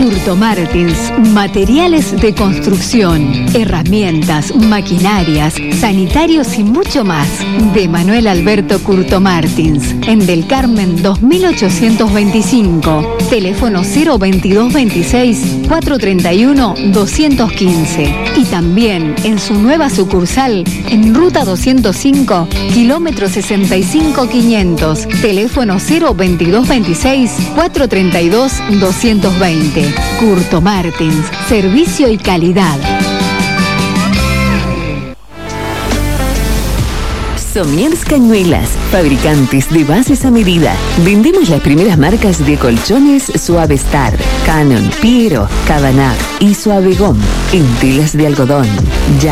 Curto Martins, materiales de construcción, herramientas, maquinarias, sanitarios y mucho más. De Manuel Alberto Curto Martins, en Del Carmen 2825, teléfono 02226 431 215. Y también en su nueva sucursal en Ruta 205, kilómetro 65500, teléfono 02226 432 220. Curto Martins, servicio y calidad. Somiers Cañuelas, fabricantes de bases a medida. Vendemos las primeras marcas de colchones Suavestar, Canon, Piero, Cabanag y Suavegom en telas de algodón. Ya